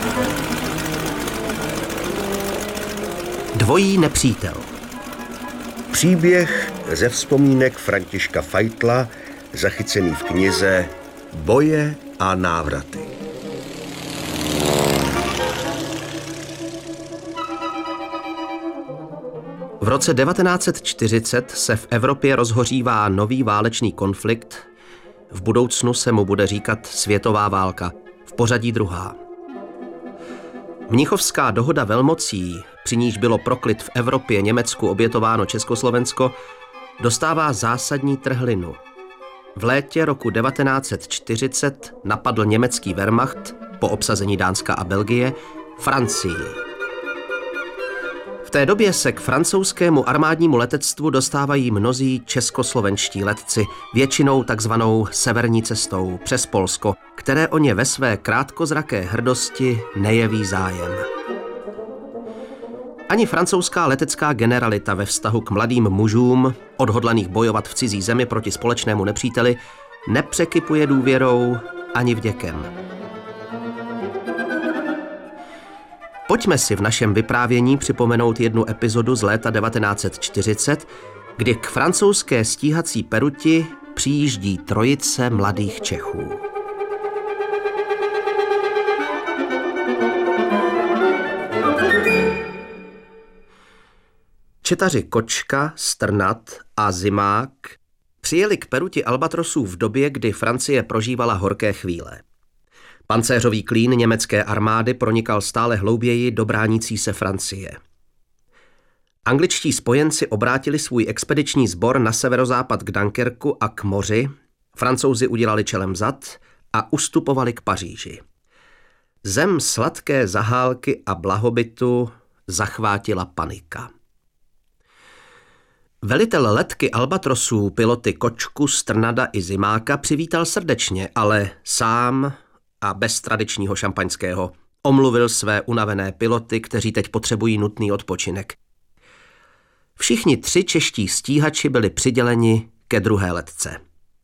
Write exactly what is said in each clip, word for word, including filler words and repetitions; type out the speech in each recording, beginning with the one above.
Dvojí nepřítel. Příběh ze vzpomínek Františka Fajtla, zachycený v knize Boje a návraty. V roce devatenáct set čtyřicet se v Evropě rozhořívá nový válečný konflikt. V budoucnu se mu bude říkat světová válka, v pořadí druhá. Mnichovská dohoda velmocí, při níž bylo pro klid v Evropě Německu obětováno Československo, dostává zásadní trhlinu. V létě roku devatenáct set čtyřicet napadl německý Wehrmacht po obsazení Dánska a Belgie Francii. V té době se k francouzskému armádnímu letectvu dostávají mnozí českoslovenští letci, většinou takzvanou severní cestou přes Polsko, které o ně ve své krátkozraké hrdosti nejeví zájem. Ani francouzská letecká generalita ve vztahu k mladým mužům, odhodlaných bojovat v cizí zemi proti společnému nepříteli, nepřekypuje důvěrou ani vděkem. Pojďme si v našem vyprávění připomenout jednu epizodu z léta devatenáct set čtyřicet, kdy k francouzské stíhací peruti přijíždí trojice mladých Čechů. Četaři Kočka, Strnad a Zimák přijeli k peruti Albatrosů v době, kdy Francie prožívala horké chvíle. Pancéřový klín německé armády pronikal stále hlouběji do bránící se Francie. Angličtí spojenci obrátili svůj expediční sbor na severozápad k Dunkerku a k moři, Francouzi udělali čelem vzad a ustupovali k Paříži. Zem sladké zahálky a blahobytu zachvátila panika. Velitel letky Albatrosů, piloty Kočku, Strnada i Zimáka přivítal srdečně, ale sám a bez tradičního šampaňského omluvil své unavené piloty, kteří teď potřebují nutný odpočinek. Všichni tři čeští stíhači byli přiděleni ke druhé letce.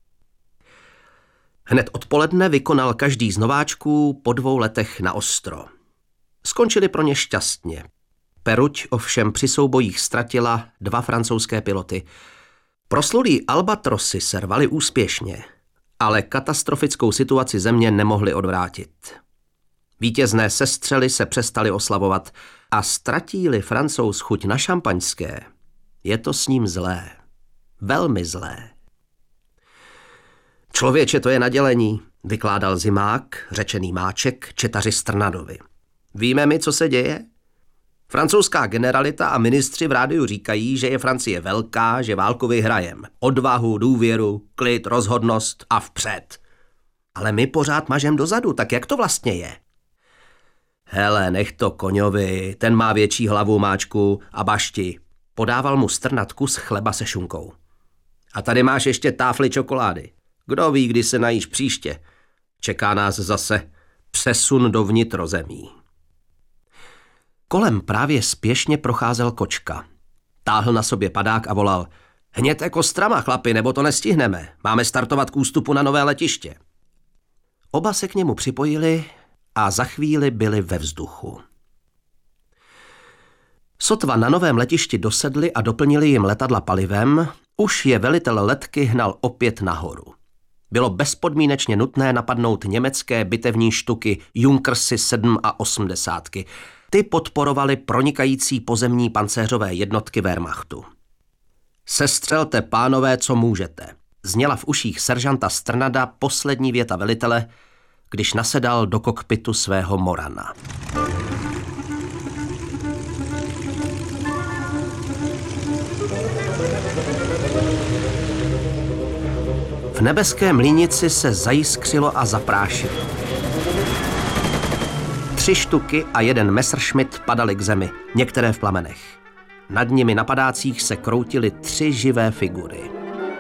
Hned odpoledne vykonal každý z nováčků po dvou letech na ostro. Skončili pro ně šťastně. Peruť ovšem při soubojích ztratila dva francouzské piloty. Proslulí Albatrosy se rvali úspěšně, ale katastrofickou situaci země nemohli odvrátit. Vítězné sestřely se přestali oslavovat a ztratí-li Francouz chuť na šampaňské, je to s ním zlé. Velmi zlé. Člověče, to je nadělení, vykládal Zimák, řečený Máček, četaři Strnadovi. Víme my, co se děje? Francouzská generalita a ministři v rádiu říkají, že je Francie velká, že válku vyhrajem. Odvahu, důvěru, klid, rozhodnost a vpřed. Ale my pořád mažem dozadu, tak jak to vlastně je? Hele, nech to Koňovi, ten má větší hlavu, Máčku, a bašti. Podával mu Strnad kus chleba se šunkou. A tady máš ještě táfly čokolády. Kdo ví, kdy se najíš příště. Čeká nás zase přesun do vnitrozemí. Kolem právě spěšně procházel Kočka. Táhl na sobě padák a volal: Hněte kostrama, chlapi, nebo to nestihneme. Máme startovat k ústupu na nové letiště. Oba se k němu připojili a za chvíli byli ve vzduchu. Sotva na novém letišti dosedli a doplnili jim letadla palivem, už je velitel letky hnal opět nahoru. Bylo bezpodmínečně nutné napadnout německé bitevní štuky Junkersy sedm a osmdesátky. Ty podporovaly pronikající pozemní pancéřové jednotky Wehrmachtu. Sestřelte, pánové, co můžete, zněla v uších seržanta Strnada poslední věta velitele, když nasedal do kokpitu svého Morana. V nebeské mlýnici se zajiskřilo a zaprášilo. Tři štuky a jeden Messerschmitt padaly k zemi, některé v plamenech. Nad nimi na padácích se kroutily tři živé figury.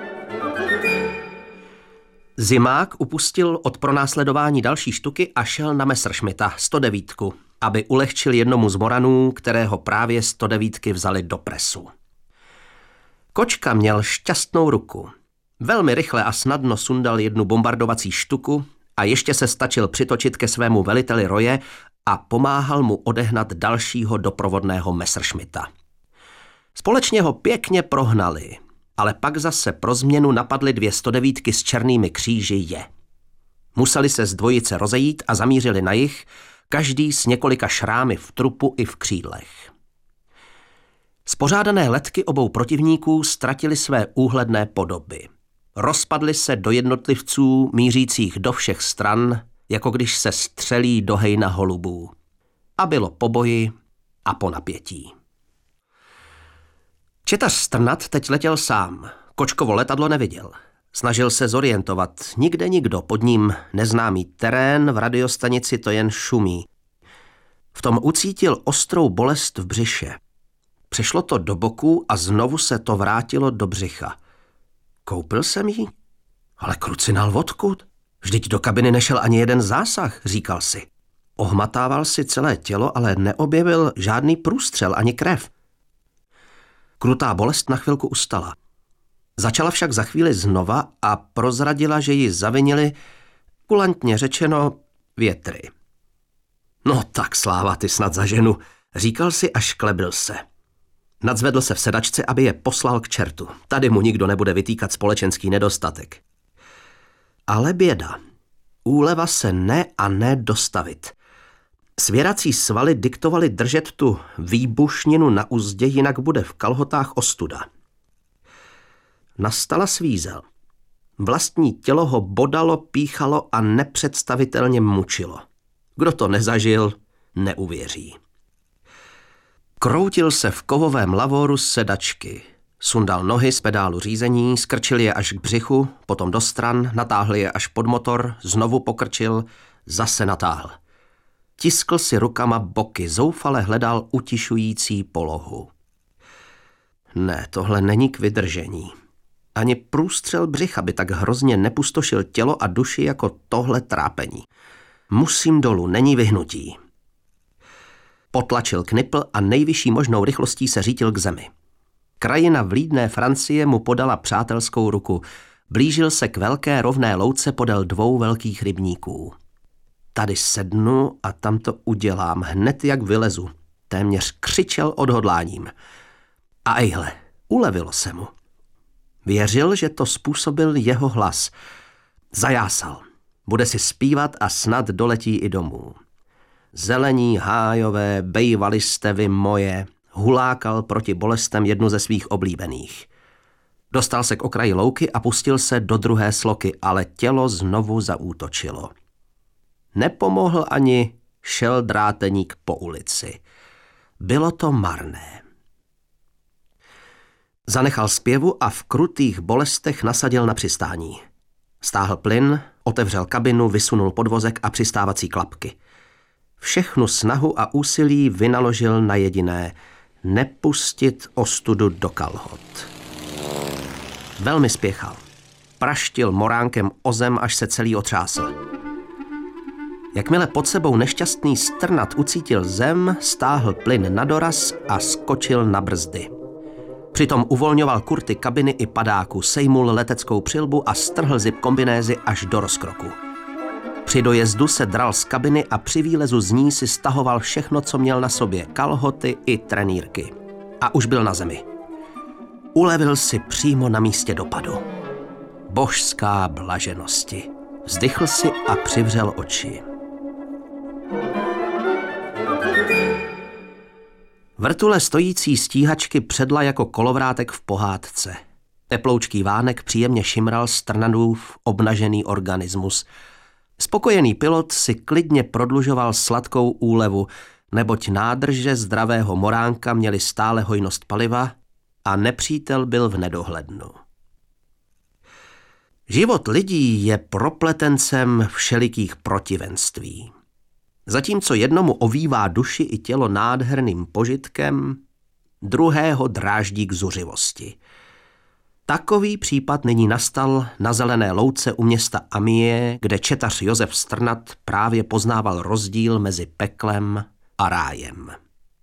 Zimák upustil od pronásledování další štuky a šel na Messerschmitta sto devět, aby ulehčil jednomu z Moranů, kterého právě sto devět vzali do presu. Kočka měl šťastnou ruku. Velmi rychle a snadno sundal jednu bombardovací štuku a ještě se stačil přitočit ke svému veliteli roje a pomáhal mu odehnat dalšího doprovodného Messerschmitta. Společně ho pěkně prohnali, ale pak zase pro změnu napadly dvě stodevětky s černými kříži je. Museli se z dvojice rozejít a zamířili na jih, každý s několika šrámy v trupu i v křídlech. Spořádané letky obou protivníků ztratily své úhledné podoby. Rozpadly se do jednotlivců mířících do všech stran, jako když se střelí do hejna holubů. A bylo po boji a po napětí. Četař Strnad teď letěl sám. Kočkovo letadlo neviděl. Snažil se zorientovat. Nikde nikdo, pod ním neznámý terén, v radiostanici to jen šumí. V tom ucítil ostrou bolest v břiše. Přešlo to do boku a znovu se to vrátilo do břicha. Koupil jsem jí? Ale krucinál odkud? Vždyť do kabiny nešel ani jeden zásah, říkal si. Ohmatával si celé tělo, ale neobjevil žádný průstřel ani krev. Krutá bolest na chvilku ustala. Začala však za chvíli znova a prozradila, že ji zavinili, kulantně řečeno, větry. No tak sláva ty snad za ženu, říkal si a šklebil se. Nadzvedl se v sedačce, aby je poslal k čertu. Tady mu nikdo nebude vytýkat společenský nedostatek. Ale běda. Úleva se ne a ne dostavit. Svěrací svaly diktovaly držet tu výbušninu na uzdě, jinak bude v kalhotách ostuda. Nastala svízel. Vlastní tělo ho bodalo, píchalo a nepředstavitelně mučilo. Kdo to nezažil, neuvěří. Kroutil se v kovovém lavoru z sedačky. Sundal nohy z pedálu řízení, skrčil je až k břichu, potom do stran, natáhl je až pod motor, znovu pokrčil, zase natáhl. Tiskl si rukama boky, zoufale hledal utišující polohu. Ne, tohle není k vydržení. Ani průstřel břicha by tak hrozně nepustošil tělo a duši jako tohle trápení. Musím dolů, není vyhnutí. Potlačil knipl a nejvyšší možnou rychlostí se řítil k zemi. Krajina vlídné Francie mu podala přátelskou ruku. Blížil se k velké rovné louce podél dvou velkých rybníků. Tady sednu a tam to udělám, hned jak vylezu. Téměř křičel odhodláním. A ejhle, ulevilo se mu. Věřil, že to způsobil jeho hlas. Zajásal. Bude si zpívat a snad doletí i domů. Zelení hájové, bejvali jste vy moje, hulákal proti bolestem jednu ze svých oblíbených. Dostal se k okraji louky a pustil se do druhé sloky, ale tělo znovu zaútočilo. Nepomohl ani šel dráteník po ulici. Bylo to marné. Zanechal zpěvu a v krutých bolestech nasadil na přistání. Stáhl plyn, otevřel kabinu, vysunul podvozek a přistávací klapky. Všechnu snahu a úsilí vynaložil na jediné – nepustit ostudu do kalhot. Velmi spěchal. Praštil moránkem o zem, až se celý otřásl. Jakmile pod sebou nešťastný Strnad ucítil zem, stáhl plyn na doraz a skočil na brzdy. Přitom uvolňoval kurty kabiny i padáku, sejmul leteckou přilbu a strhl zip kombinézy až do rozkroku. Při dojezdu se dral z kabiny a při výlezu z ní si stahoval všechno, co měl na sobě, kalhoty i trenýrky. A už byl na zemi. Ulevil si přímo na místě dopadu. Božská blaženosti. Vzdychl si a přivřel oči. Vrtule stojící stíhačky předla jako kolovrátek v pohádce. Teploučký vánek příjemně šimral Strnadův obnažený organismus. Spokojený pilot si klidně prodlužoval sladkou úlevu, neboť nádrže zdravého moránka měly stále hojnost paliva a nepřítel byl v nedohlednu. Život lidí je propletencem všelikých protivenství. Zatímco jednomu ovívá duši i tělo nádherným požitkem, druhého dráždí k zuřivosti. Takový případ nyní nastal na zelené louce u města Amiens, kde četař Josef Strnad právě poznával rozdíl mezi peklem a rájem.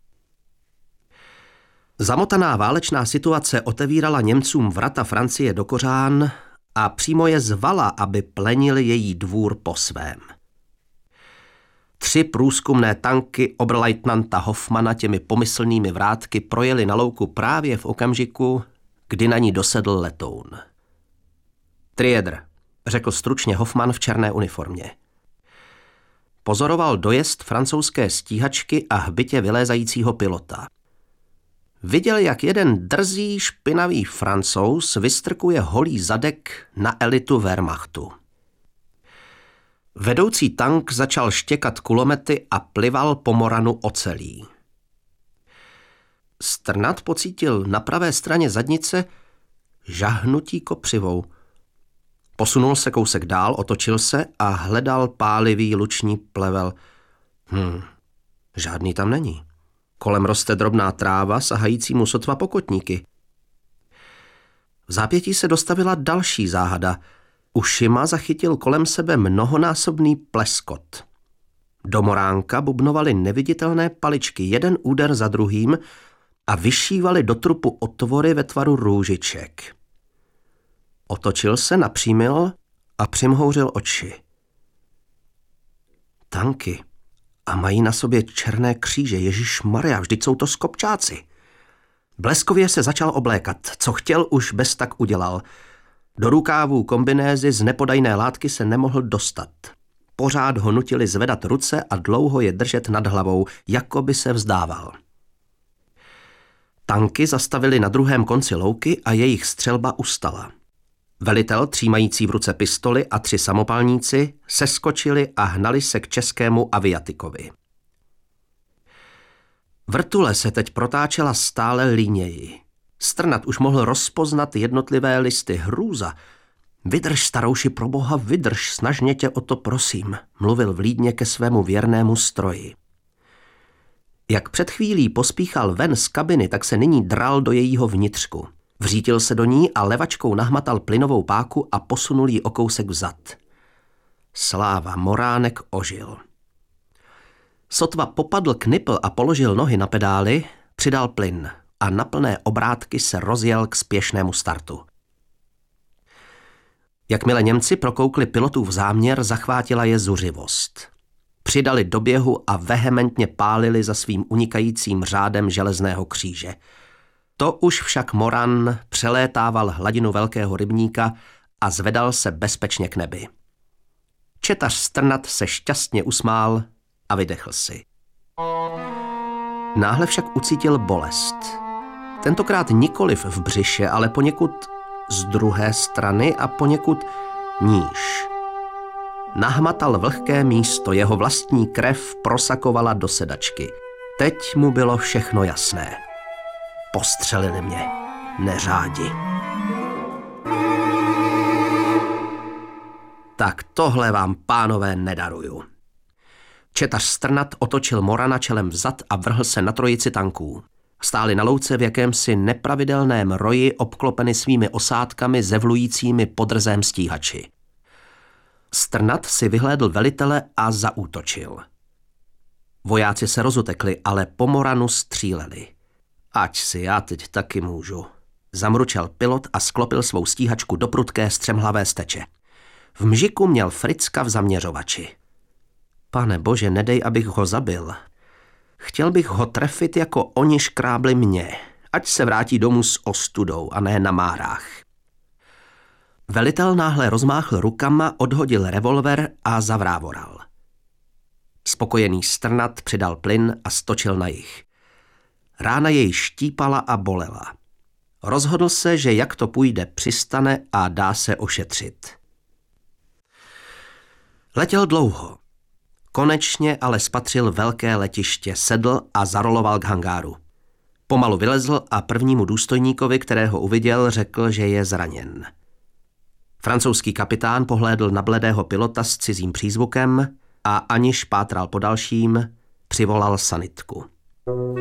Zamotaná válečná situace otevírala Němcům vrata Francie do kořán a přímo je zvala, aby plenili její dvůr po svém. Tři průzkumné tanky oberleutnanta Hoffmana těmi pomyslnými vrátky projeli na louku právě v okamžiku, kdy na ní dosedl letoun. Triedr, řekl stručně Hoffman v černé uniformě. Pozoroval dojezd francouzské stíhačky a hbitě vylézajícího pilota. Viděl, jak jeden drzý, špinavý Francouz vystrkuje holý zadek na elitu Wehrmachtu. Vedoucí tank začal štěkat kulomety a plival po moranu ocelí. Strnad pocítil na pravé straně zadnice žahnutí kopřivou. Posunul se kousek dál, otočil se a hledal pálivý luční plevel. Hm, žádný tam není. Kolem roste drobná tráva, sahající mu sotva pokotníky. V zápětí se dostavila další záhada. Ušima zachytil kolem sebe mnohonásobný pleskot. Do moránka bubnovaly neviditelné paličky, jeden úder za druhým, a vyšívaly do trupu otvory ve tvaru růžiček. Otočil se, napřímil a přimhouřil oči. Tanky. A mají na sobě černé kříže. Ježišmarja, vždyť jsou to skopčáci. Bleskově se začal oblékat. Co chtěl, už bez tak udělal. Do rukávů kombinézy z nepodajné látky se nemohl dostat. Pořád ho nutili zvedat ruce a dlouho je držet nad hlavou, jako by se vzdával. Tanky zastavili na druhém konci louky a jejich střelba ustala. Velitel, třímající v ruce pistoli, a tři samopalníci seskočili a hnali se k českému aviatikovi. Vrtule se teď protáčela stále líněji. Strnad už mohl rozpoznat jednotlivé listy. Hrůza. Vydrž, starouši, pro boha, vydrž, snažně tě o to prosím, mluvil vlídně ke svému věrnému stroji. Jak před chvílí pospíchal ven z kabiny, tak se nyní dral do jejího vnitřku. Vřítil se do ní a levačkou nahmatal plynovou páku a posunul ji o kousek vzad. Sláva, moránek ožil. Sotva popadl knipl a položil nohy na pedály, přidal plyn a na plné obrátky se rozjel k spěšnému startu. Jakmile Němci prokoukli pilotův záměr, zachvátila je zuřivost. Přidali do běhu a vehementně pálili za svým unikajícím řádem železného kříže. To už však Moran přelétával hladinu velkého rybníka a zvedal se bezpečně k nebi. Četař Strnad se šťastně usmál a vydechl si. Náhle však ucítil bolest. Tentokrát nikoliv v břiše, ale poněkud z druhé strany a poněkud níž. Nahmatal vlhké místo, jeho vlastní krev prosakovala do sedačky. Teď mu bylo všechno jasné. Postřelili mě, neřádi. Tak tohle vám, pánové, nedaruju. Četař Strnad otočil Morana čelem vzad a vrhl se na trojici tanků. Stáli na louce v jakémsi nepravidelném roji, obklopeny svými osádkami zevlujícími podrzém stíhači. Strnad si vyhlédl velitele a zaútočil. Vojáci se rozutekli, ale po Moranu stříleli. Ať si já teď taky můžu. Zamručel pilot a sklopil svou stíhačku do prudké střemhlavé steče. V mžiku měl Fricka v zaměřovači. Pane bože, nedej, abych ho zabil. Chtěl bych ho trefit, jako oni škrábli mě, ať se vrátí domů s ostudou a ne na márách. Velitel náhle rozmáchl rukama, odhodil revolver a zavrávoral. Spokojený Strnad přidal plyn a stočil na jih. Rána jej štípala a bolela. Rozhodl se, že jak to půjde, přistane a dá se ošetřit. Letěl dlouho. Konečně ale spatřil velké letiště, sedl a zaroloval k hangáru. Pomalu vylezl a prvnímu důstojníkovi, kterého uviděl, řekl, že je zraněn. Francouzský kapitán pohlédl na bledého pilota s cizím přízvukem a aniž pátral po dalším, přivolal sanitku.